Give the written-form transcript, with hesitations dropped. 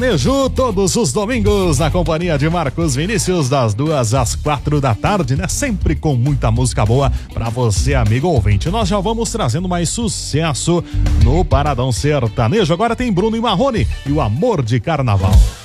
Neju, todos os domingos, na companhia de Marcos Vinícius, das 2 às 4 da tarde, né? Sempre com muita música boa pra você, amigo ouvinte. Nós já vamos trazendo mais sucesso no Paradão Sertanejo. Agora tem Bruno e Marrone e o Amor de Carnaval.